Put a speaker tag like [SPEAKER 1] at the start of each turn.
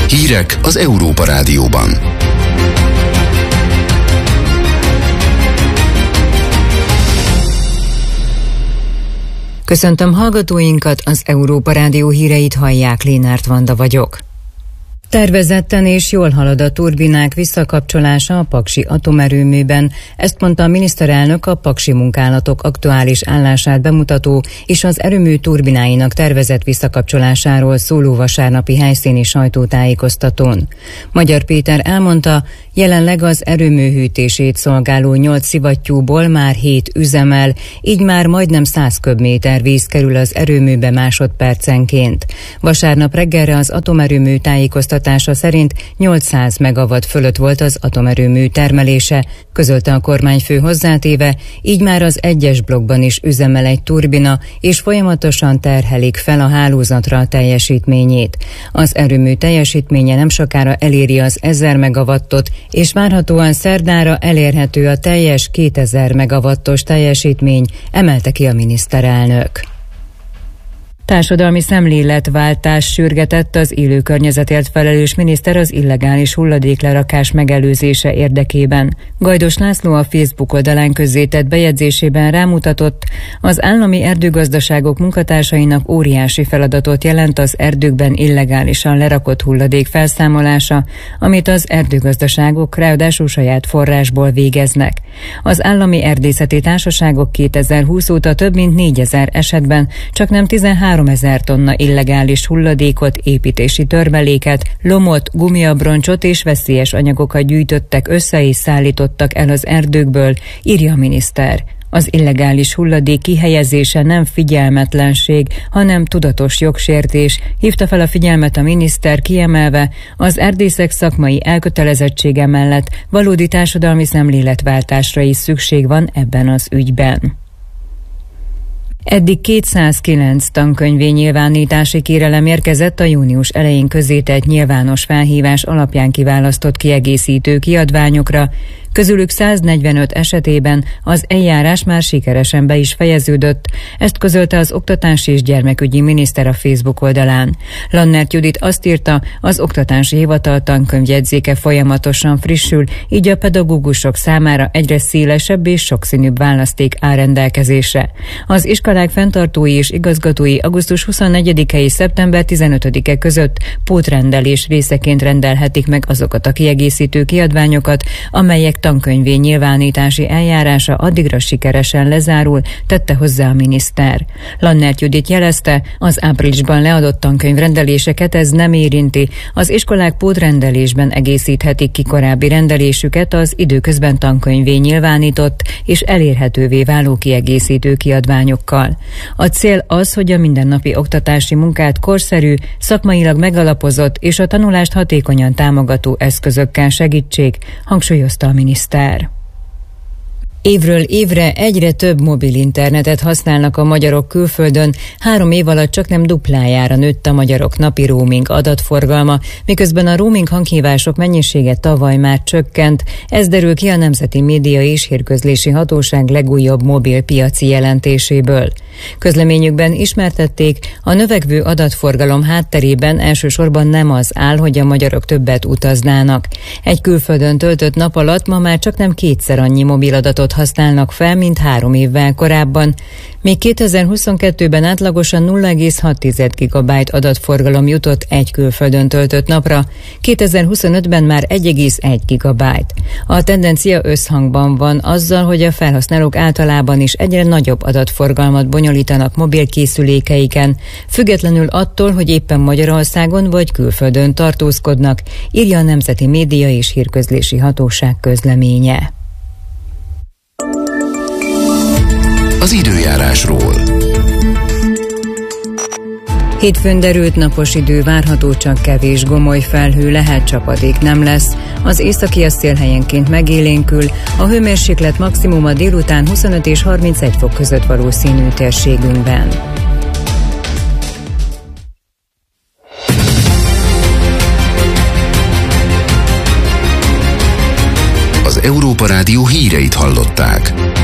[SPEAKER 1] Hírek az Európa Rádióban.
[SPEAKER 2] Köszöntöm hallgatóinkat, az Európa Rádió híreit hallják, Lénárt Vanda vagyok. Tervezetten és jól halad a turbinák visszakapcsolása a paksi atomerőműben. Ezt mondta a miniszterelnök a paksi munkálatok aktuális állását bemutató és az erőmű turbináinak tervezett visszakapcsolásáról szóló vasárnapi helyszíni sajtótájékoztatón. Magyar Péter elmondta, jelenleg az erőmű hűtését szolgáló 8 szivattyúból már 7 üzemel, így már majdnem 100 köbméter víz kerül az erőműbe másodpercenként. Vasárnap reggelre az atomerőmű tájékoztatása szerint 800 megawatt fölött volt az atomerőmű termelése, közölte a kormányfő hozzátéve, így már az 1-es blokkban is üzemel egy turbina, és folyamatosan terhelik fel a hálózatra a teljesítményét. Az erőmű teljesítménye nem sokára eléri az 1000 megawattot, és várhatóan szerdára elérhető a teljes 2000 megawattos teljesítmény, emelte ki a miniszterelnök. Társadalmi szemléletváltás sürgetett az élő környezetért felelős miniszter az illegális hulladéklerakás megelőzése érdekében. Gajdos László a Facebook oldalán közzétett bejegyzésében rámutatott, az állami erdőgazdaságok munkatársainak óriási feladatot jelent az erdőkben illegálisan lerakott hulladék felszámolása, amit az erdőgazdaságok ráadásul saját forrásból végeznek. Az állami erdészeti társaságok 2020 óta több mint 4000 esetben csaknem 13 000 tonna illegális hulladékot, építési törmeléket, lomot, gumiabroncsot és veszélyes anyagokat gyűjtöttek össze és szállítottak el az erdőkből, írja a miniszter. Az illegális hulladék kihelyezése nem figyelmetlenség, hanem tudatos jogsértés, hívta fel a figyelmet a miniszter, kiemelve, az erdészek szakmai elkötelezettsége mellett valódi társadalmi szemléletváltásra is szükség van ebben az ügyben. Eddig 209 tankönyvnyilvánítási kérelem érkezett a június elején közzétett nyilvános felhívás alapján kiválasztott kiegészítő kiadványokra, közülük 145 esetében az eljárás már sikeresen be is fejeződött, ezt közölte az Oktatási és Gyermekügyi Miniszter a Facebook oldalán. Lannert Judit azt írta, az Oktatási Hivatal tankönyvjegyzéke folyamatosan frissül, így a pedagógusok számára egyre szélesebb és sokszínűbb választék áll rendelkezésre. Az iskolák fenntartói és igazgatói augusztus 24-e és szeptember 15-e között pótrendelés részeként rendelhetik meg azokat a kiegészítő kiadványokat, amelyek tankönyvé nyilvánítási eljárása addigra sikeresen lezárul, tette hozzá a miniszter. Lannert Judit jelezte, az áprilisban leadott tankönyvrendeléseket ez nem érinti, az iskolák pótrendelésben egészíthetik ki korábbi rendelésüket az időközben tankönyvé nyilvánított és elérhetővé váló kiegészítő kiadványokkal. A cél az, hogy a mindennapi oktatási munkát korszerű, szakmailag megalapozott és a tanulást hatékonyan támogató eszközökkel segítsék, hangsúlyozta a miniszter. Évről évre egyre több mobil internetet használnak a magyarok külföldön, 3 év alatt csaknem duplájára nőtt a magyarok napi roaming adatforgalma, miközben a roaming hanghívások mennyisége tavaly már csökkent, ez derül ki a Nemzeti Média és Hírközlési Hatóság legújabb mobil piaci jelentéséből. Közleményükben ismertették, a növekvő adatforgalom hátterében elsősorban nem az áll, hogy a magyarok többet utaznának. Egy külföldön töltött nap alatt ma már csaknem 2-szer annyi mobil adatot használnak fel, mint 3 évvel korábban, még 2022-ben átlagosan 0,6 gigabyte adatforgalom jutott egy külföldön töltött napra, 2025-ben már 1,1 gigabyte. A tendencia összhangban van azzal, hogy a felhasználók általában is egyre nagyobb adatforgalmat bonyolítanak mobilkészülékeiken, függetlenül attól, hogy éppen Magyarországon vagy külföldön tartózkodnak, írja a Nemzeti Média és Hírközlési Hatóság közleménye.
[SPEAKER 1] Az időjárásról.
[SPEAKER 2] Hétfőn derült napos idő várható, csak kevés gomoly felhő, lehet csapadék nem lesz. Az északi szél helyenként megélénkül, a hőmérséklet maximuma délután 25 és 31 fok között valószínű térségünkben.
[SPEAKER 1] Az Európa Rádió híreit hallották.